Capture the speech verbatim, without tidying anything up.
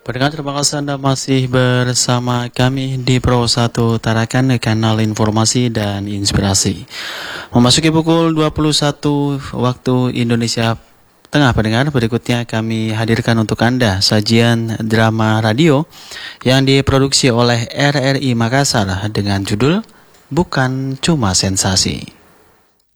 Pendengar, terima kasih Anda masih bersama kami di Pro satu Tarakan, kanal informasi dan inspirasi. Memasuki pukul dua puluh satu waktu Indonesia Tengah, pendengar, berikutnya kami hadirkan untuk Anda sajian drama radio yang diproduksi oleh R R I Makassar dengan judul Bukan Cuma Sensasi.